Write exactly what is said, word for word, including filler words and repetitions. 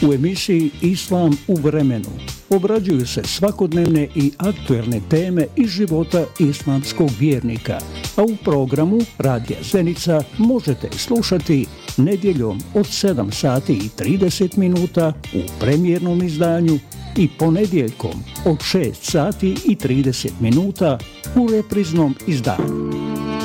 U emisiji Islam u vremenu obrađuju se svakodnevne i aktuelne teme iz života islamskog vjernika, a u programu Radija Zenica možete slušati nedjeljom od sedam sati i trideset minuta u premijernom izdanju i ponedjeljkom od šest sati i trideset minuta u repriznom izdanju.